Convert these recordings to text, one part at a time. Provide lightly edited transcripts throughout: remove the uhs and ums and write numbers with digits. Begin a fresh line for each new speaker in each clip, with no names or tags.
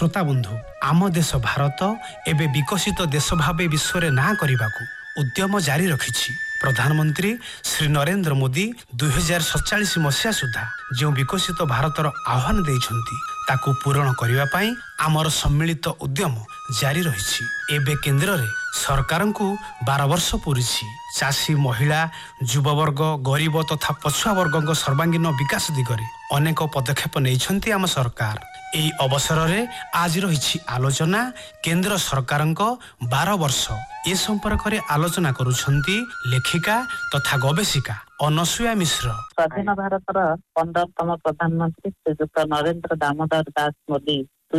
श्रोता बंधु आम देश भारत एबे विकसित देश भावे विश्व ना करने उद्यम जारी रखिछि। प्रधानमंत्री श्री नरेंद्र मोदी 2047 मसीहा सुधा जो विकसित भारतर आह्वान देइछन्ति ताकू पूरण करिवा पई आमर सम्मिलित उद्यम जारी रहिछि। एबे केंद्र रे सरकार को 12 वर्ष पूरीछि। चाषी महिला युववर्ग गरीब तथा पछुआ वर्ग सर्वांगीन विकास दिगरे अनेक पदक्षेप नैछन्ति आम सरकार। एई अवसर रे आज रहिछि आलोचना केंद्र सरकार 12 वर्ष ए संपर्क रे आलोचना करुछन्ति लेखिका तथा गवेषिका अनसुया मिश्र।
स्वाधीन भारतर 15तम प्रधानमंत्री श्रीयुक्त नरेंद्र दामोदर दास मोदी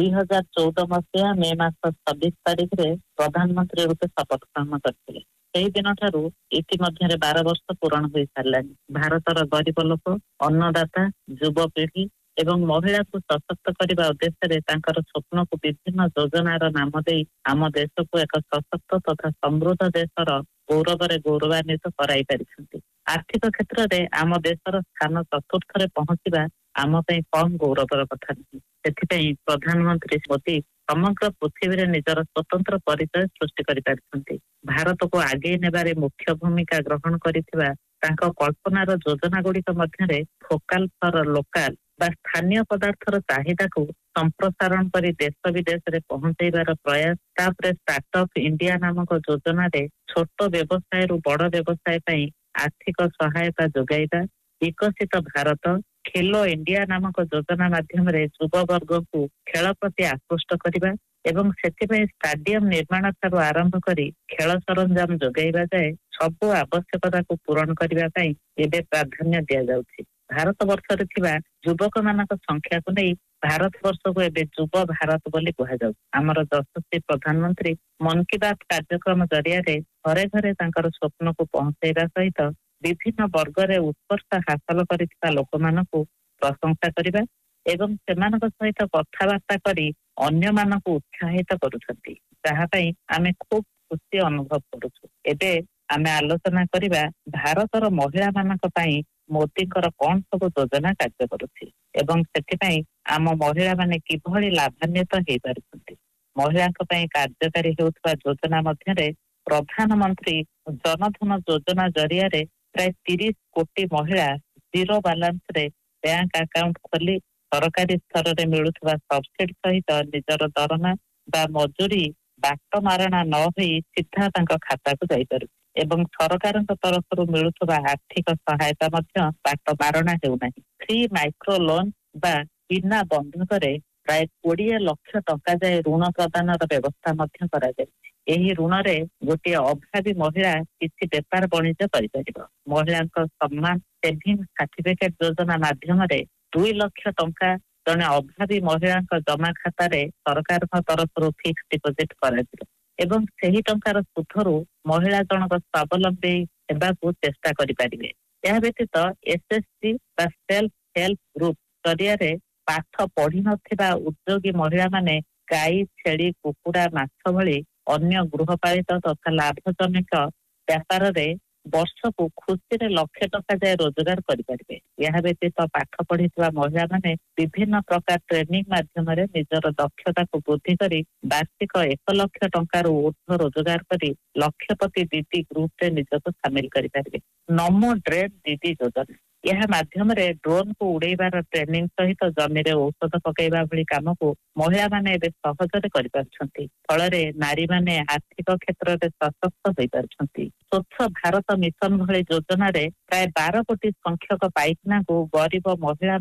2014 मसीहा मे मास 26 तारिख रे प्रधानमंत्री रूपे शपथ ग्रहण करथिले। सेही दिन ठारू इतिमध्ये 12 वर्ष पूर्ण होई सारलानी। भारतर गरीब लोक अन्नदाता युवपीढ़ी एवं महिला को सशक्त करने उद्देश्य तांकर स्वप्न को विभिन्न योजनार नाम दे आम देश को एक सशक्त तथा समृद्ध देशर गौरव गौरवान्वित कराई पारिछन्ति। आर्थिक क्षेत्र में आम देशर स्थान चतुर्थ रे पहुंचीबा आम पई कम गौरवर कथा नहीं। सेथिपई प्रधानमंत्री मोदी समग्र पृथ्वी रे निजर स्वतंत्र परिचय सृष्टि करि पारिछन्ति। भारत को आगे नेबारे मुख्य भूमिका ग्रहण करिथिबा तांको कल्पनार योजना गुड़िक मध्यरे फोकल फॉर लोकल बा स्थानीय पदार्थर चाहिदा को संप्रसारण करी देश विदेश रे पहुंचाइबार प्रयास। तापरे स्टार्टअप इंडिया नामक योजना रे छोट व्यवसाय रु बड़ व्यवसाय पई आर्थिक सहायता जोगाइबा। विकसित भारत खेलो इंडिया नामक योजना माध्यम रे युवा वर्ग को खेल प्रति आकृष्ट करिबा एवं सेथिपई स्टाडियम निर्माण ठारू आरंभ करी खेल सरंजाम जोगाइबा जाए सब आवश्यकता को पूरण करिबा पई एबे प्राधान्य दिया जाउछि। भारत वर्ष रे थिबा युवक मानक संख्या को नहीं भारत वर्ष को एबे युव भारत बोली कहा जाउ। हमर यशस्वी प्रधानमंत्री मन की बात कार्यक्रम जरिया रे घरे घरे तांकर स्वप्न को पहुंचाइबा सहित विभिन्न वर्ग रे उत्कर्ष हासिल करिथिबा लोक मानक प्रशंसा करिबा एवं सेमानक सहित कथावार्ता करी अन्य मानक उत्साहित करूछन्ति। ताहा पई आमे खूब खुशी अनुभव करूछु। एबे आमे आलोचना करिबा भारतर महिला मानक पई मोदीकर कौन सब योजना कार्य करुछि एवं सेथिपई आम महिला माने किभଳି लाभान्वित हेइ पारुछन्ति। महिलाक पई कार्यकारी हेउथबा योजना मध्यरे प्रधानमंत्री जनधन योजना जरिया रे प्राय 30 कोटी महिला जीरो बैलेंस रे बैंक अकाउंट खोली सरकारी स्तर रे मिलुथबा सब्सिडी सहित निजर दरमा बा मजूरी बाट मारणा न होई सीधा तांका खाता को जाई पारु एवं सरकार तरफ मिलुथबा आर्थिक सहायता मध्य बाट मारणा हेउ नाही। फ्री माइक्रो लोन बा बिना बंधक रे प्राय 20 लाख टका जाए ऋण प्रदानर व्यवस्था मध्य करा जाय। एही ऋण रे गोटे अभावी महिला किसी व्यापार वाणिज्य करि परिबो। महिलांक सम्मान सेविंग सर्टिफिकेट योजना माध्यम रे 2 लाख टका जने अभावी महिलांक जमा खाता रे सरकार तरफ फिक्स डिपोजिट करा एवं सही टंकार सुधरू महिला जनक स्वावलंबी हेबाकू चेष्टा करि परिबे। यह व्यतीत एसएसजी बा सेल्फ हेल्प ग्रुप जरिया रे पाठ पढ़ी नथिबा उद्योगी महिला माने गाई छेली कुकुड़ा माछ भली अन्य गृहपालित तथा लाभजनक व्यापार रे वर्ष को खुशी रे लाख टका जाए रोजगार करि परिबे। यह व्यतीत पाठ पढ़िथिबा महिला माने विभिन्न प्रकार ट्रेनिंग माध्यम रे निजर दक्षता को वृद्धि करी वार्षिक 1 लाख टंकार ऊर्ध्व रोजगार करी लक्षपति दीदी ग्रुप रे निजक शामिल करि परिबे। नमो ड्रेन दीदी योजना यह माध्यम रे ड्रोन को उड़ेबार ट्रेनिंग सहित जमी रे औषध पकाइबा भली काम को महिला माने एबे सहजरे करि पारछन्ति। फलरे नारी माने आर्थिक क्षेत्र रे सशक्त होई पारछन्ति। स्वच्छ भारत मिशन भली योजना रे प्राय 12 कोटी संख्यक पाइखाना को गरीब महिला